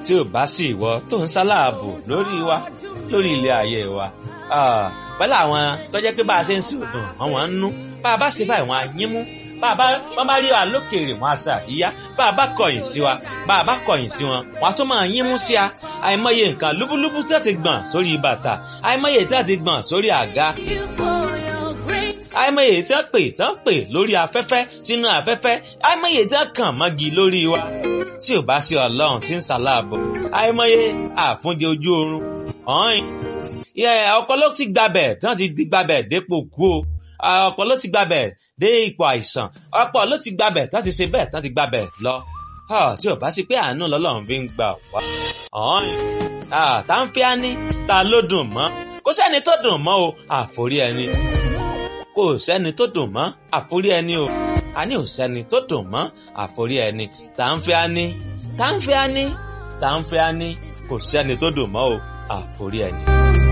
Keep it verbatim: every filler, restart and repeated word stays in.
tí ò bá sí ìwọ tó ń sáláàbò lórí wa lórí ilé ayé wa pẹ̀lú àwọn tó jẹ́ pé bá a ṣe ń sí òdùn àwọn ń nú bá a bá ṣe báyìí wọn á yín mú bá a bá wọn bá rí wa lókèèrè wọn á ṣe àríyá bá a bá kọ̀yìn sí wa bá a bá kọ̀yìn sí wọn wọn á tún máa yín mú sí a àìmọye nǹkan lúbúlúbú tí wọ́n ti gbọ̀n sórí bàtà àìmọye tí wọ́n ti gbọ̀n sórí àga àìmọye tí wọ́n pè tí wọ́n pè lórí afẹ́fẹ́ sínú afẹ́fẹ́ àìmọye tí wọ́n kàn mọ́gi lórí wa tí ò bá sí Ọlọ́run tí ń ṣàláàbò àìmọye àfúnjẹ ojú oorun ọ̀hìn ọ̀pọ̀ ló ti gbabẹ̀ tí wọ́n ti di gbabẹ̀ dépò kú o ọ̀pọ̀ ló ti gbabẹ̀ dé ipò àìsàn ọ̀pọ̀ ló ti gbabẹ̀ tí wọ́n ti ṣe bẹ́ẹ̀ tí wọ́n ti gbabẹ̀ lọ tí ò bá sí pé àánú lọ́lọ́run fi ń gbà wá ọ̀hìn tá ń fi á ní ta ló dùn mọ́ kò sẹ́ni tó dùn mọ́ o àforí ẹni kò sẹ́ni tó dùn mọ́ àforí ẹni o àní ò sẹ́ni tó dùn mọ́ àforí ẹni tá ń fi á ní tá ń fi á ní tá ń fi á ní kò sẹ́ni tó dùn mọ́ o àforí ẹni.